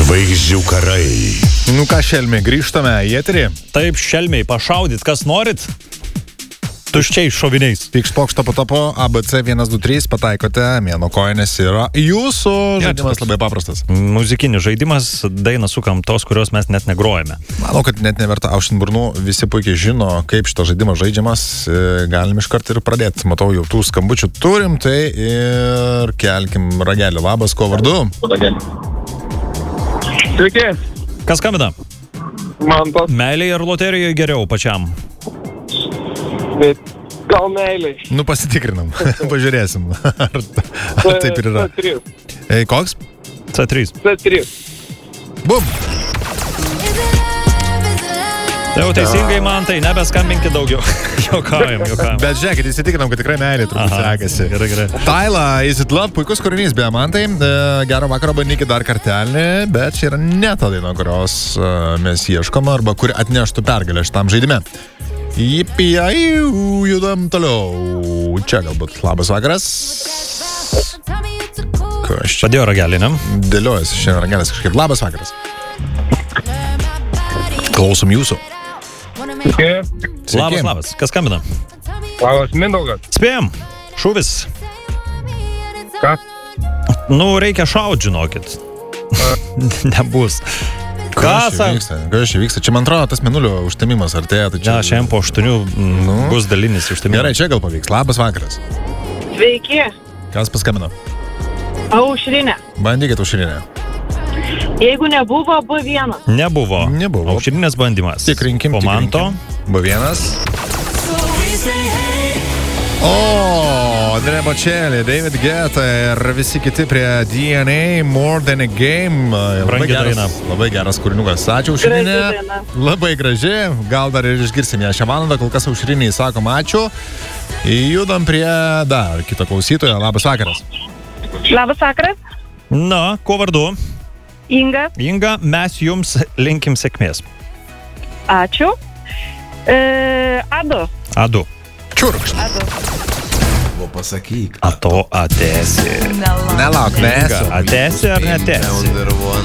Žvaigždžių karai. Nu ką, šelmiai, grįžtame į eterį. Taip, šelmiai, pašaudyt, kas norit? Tuščiais šoviniais. Tik spokšto patapo ABC 123 pataikote, mėno koinės yra jūsų žaidimas labai paprastas. Muzikinis žaidimas, dainą sukam tos, kurios mes net negrojame. Manau, kad net neverta aušint burnų, visi puikiai žino, kaip šitas žaidimas žaidžiamas, galim iškart ir pradėti. Matau, jau tų skambučių turim, tai ir kelkim ragelį. Labas, ko vardu? Sveiki, Kas skambina? Mantas, Meilėje ar loterijoje geriau pačiam? bet gal meiliai. Nu, pasitikrinam, pažiūrėsim, ar taip ir yra. C3. Koks? C3. C3. Bum! Tai jau teisingai, man tai nebeskambinkit daugiau. Jokaujam. Bet žiūrėkit, įsitikinam, kad tikrai meilė turbūt sekasi. Gerai. Tyla, Is It Love, puikus kūrinys, beje, man tai. Gero vakaro, bandykit dar kartelį, bet čia yra ne ta daina, kurios mes ieškom, arba kuri atneštų pergalę šitam žaidime. Judam toliau. Čia galbūt labas vakaras. Kas čia? Padėjo ragelį, ne? Dėliojasi šiandien ragelis kažkaip. Labas vakaras. Klausom jūsų. Sveiki. Labas. Kas skambina? Labas, Mindaugas. Spėjom. Šūvis. Ką? Nu, reikia šaut, žinokit. Nebus. Kas čia vyksta? Čia, man atrodo, tas mėnulio užtemimas artėja. Tai čia... Ja, šiandien po 8 bus dalinis užtemimas. Gerai, čia gal pavyks. Labas vakaras. Sveiki, Kas paskambino? Aušrinė. Bandykit Aušrinę. Jeigu nebuvo, B1. Nebuvo. Aušrinės bandymas. Tikrinkim. Po manto. B1. O, Andrea Bocelli, David Guetta ir visi kiti prie DNA, More Than a Game. Labai geras kūrinukas. Ačiū, Aušrinė. Labai graži. Gal dar ir išgirsim ją šią valandą. Kol kas Aušriniai sakom ačiū. Judam prie dar kito klausytojo. Labas vakaras. Labas vakaras. Na, kuo vardu? Inga. Inga, mes jums linkim sėkmės. Ačiū. Adu. Čiurkšt. O pasakyk. Ato atesi. Nelauk, Inga, atesi ar netesi?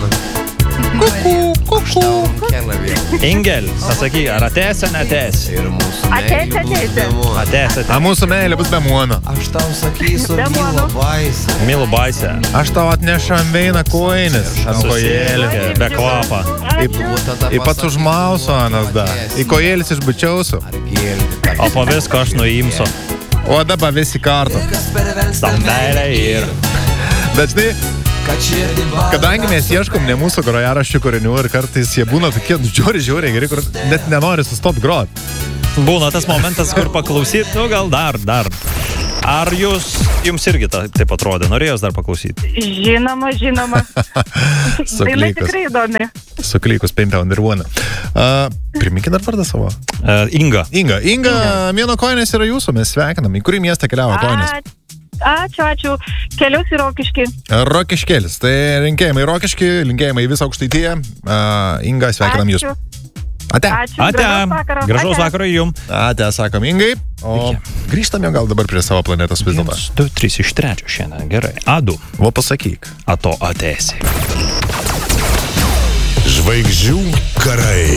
Ingel, pasakyk, ar atesi ar netesi? Atesi. A mūsų meilė bus be muono. Aš tau sakysiu, Mylu baisę. Aš tau atnešu ant veina koinis. Ant kojėlį. Be kvapą. Į pats užmausiu, Anasda. Į kojėlis išbučiausiu. O po visko aš nuimsiu. O dabar visi kartu. Stambeilė ir... Bet žinai, kadangi mes ieškom ne mūsų grojaraščių kūrinių ir kartais jie būna tokie žiauriai geri, kur net nenori sustot grot. Būna tas momentas, kur paklausyt, nu gal dar. Ar jums irgi taip atrodė? Norėjos dar paklausyti? Žinoma. Daina tikrai įdomi. Suklykus 5 under 1. Priminkit dar vardą savo. Inga. Inga, mėno koinės yra jūsų, mes sveikinam. Į kurį miestą keliavo koinės? Ačiū. Keliaus į Rokiškį. Rokiškėlis. Tai linkėjimai Rokiškį, linkėjimai visą aukštaityje. Inga, sveikinam jūs. Ate. Gražaus vakaro jums. Ate, sakom Ingai. O grįžtam jau gal dabar prie savo planetos vis dėlto. 2, 3 iš 3 šiandien. Gerai. Adu. O pasakyk. Ato atesi. Žvaigždžių karai.